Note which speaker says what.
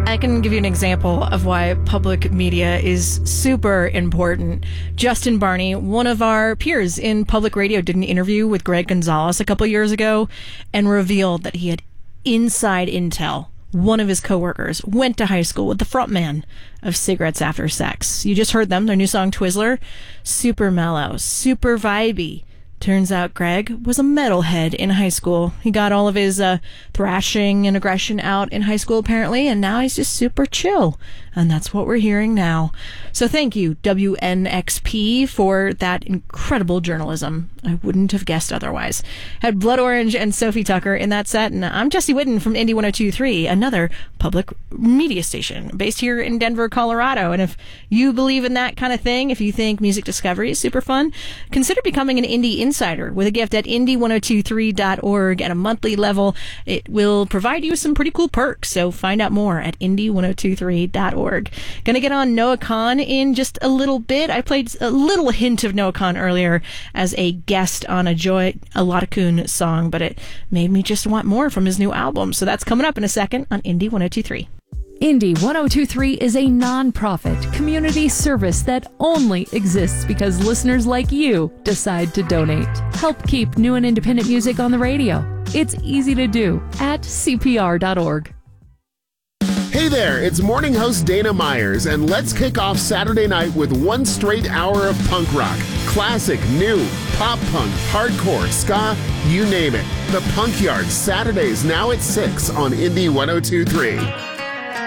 Speaker 1: I can give you an example of why public media is super important. Justin Barney, one of our peers in public radio, did an interview with Greg Gonzalez a couple years ago and revealed that he had inside intel. One of his coworkers went to high school with the frontman of Cigarettes After Sex. You just heard them, their new song Twizzler. Super mellow, super vibey. Turns out Greg was a metalhead in high school. He got all of his thrashing and aggression out in high school, apparently, and now he's just super chill. And that's what we're hearing now. So thank you, WNXP, for that incredible journalism. I wouldn't have guessed otherwise. Had Blood Orange and Sophie Tucker in that set, and I'm Jesse Whitten from Indy 102.3, another public media station based here in Denver, Colorado. And if you believe in that kind of thing, if you think music discovery is super fun, consider becoming an Indie Insider with a gift at indy1023.org at a monthly level. It will provide you some pretty cool perks, so find out more at indy1023.org. Gonna get on Noah Kahan in just a little bit. I played a little hint of Noah Kahan earlier as a guest on a Joy Aladakun song, but it made me just want more from his new album. So that's coming up in a second on Indy 102.3.
Speaker 2: Indy 102.3 is a non-profit community service that only exists because listeners like you decide to donate. Help keep new and independent music on the radio. It's easy to do at CPR.org.
Speaker 3: Hey there, it's morning host Dana Myers, and let's kick off Saturday night with one straight hour of punk rock. Classic, new, pop punk, hardcore, ska, you name it. The Punk Yard, Saturdays now at 6 on Indy 102.3.